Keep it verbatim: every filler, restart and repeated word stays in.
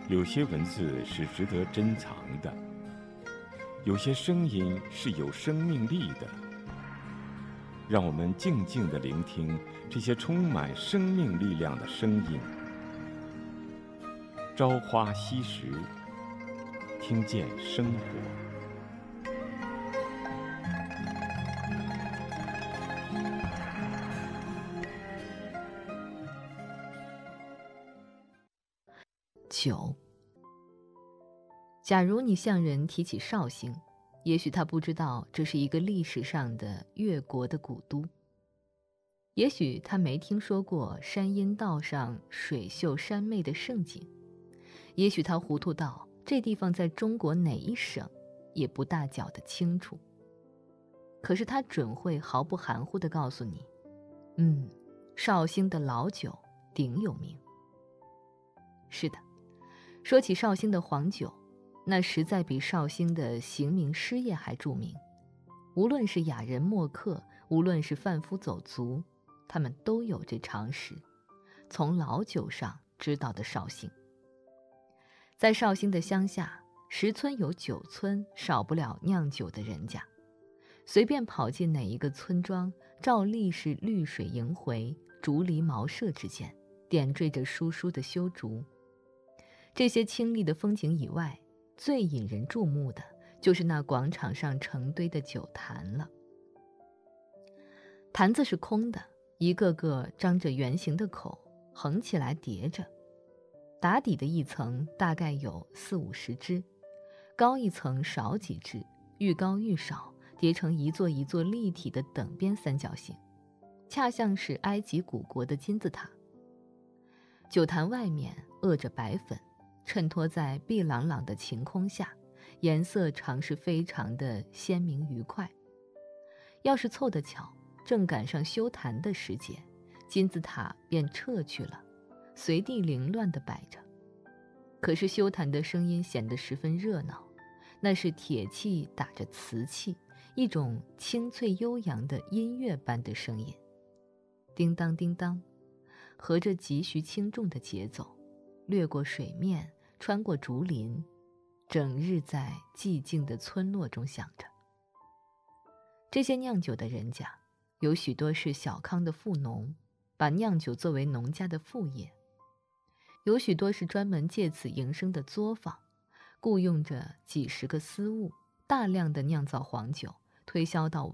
有些文字是值得珍藏的，有些声音是有生命力的。让我们静静地聆听这些充满生命力量的声音。朝花夕拾，听见生活。 九。假如你向人提起绍兴，也许他不知道这是一个历史上的越国的古都，也许他没听说过山阴道上水秀山媚的盛景，也许他糊涂到这地方在中国哪一省也不大搅得清楚。可是他准会毫不含糊地告诉你，嗯，绍兴的老酒顶有名。是的，说起绍兴的黄酒，那实在比绍兴的刑名师业还著名。无论是雅人墨客，无论是贩夫走卒，他们都有这常识，从老酒上知道的绍兴。在绍兴的乡下，十村有九村少不了酿酒的人家，随便跑进哪一个村庄，照例是绿水迎回，竹篱茅舍之间，点缀着疏疏的修竹。这些清丽的风景以外，最引人注目的就是那广场上成堆的酒坛了。坛子是空的，一个个张着圆形的口，横起来叠着，打底的一层大概有四五十只，高一层少几只，愈高愈少，叠成一座一座立体的等边三角形，恰像是埃及古国的金字塔。酒坛外面沤着白粉，衬托在碧朗朗的晴空下，颜色常是非常的鲜明愉快。要是凑得巧，正赶上修坛的时节，金字塔便撤去了，随地凌乱地摆着。可是修坛的声音显得十分热闹，那是铁器打着瓷器，一种清脆悠扬的音乐般的声音，叮当叮当，合着急徐轻重的节奏，掠过水面，穿过竹林，整日在寂静的村落中响着。这些酿酒的人家，有许多是小康的富农，把酿酒作为农家的副业；有许多是专门借此营生的作坊，雇用着几十个私务，大量的酿造黄酒，推销到